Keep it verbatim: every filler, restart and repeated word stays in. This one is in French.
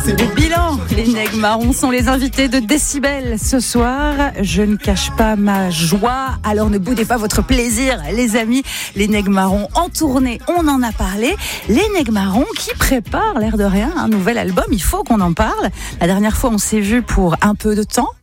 Le bilan, les Nègres Marrons sont les invités de Décibel ce soir. Je ne cache pas ma joie, alors ne boudez pas votre plaisir, les amis. Les Nègres Marrons en tournée, on en a parlé. Les Nègres Marrons qui préparent, l'air de rien, un nouvel album, il faut qu'on en parle. La dernière fois, on s'est vu pour un peu de temps.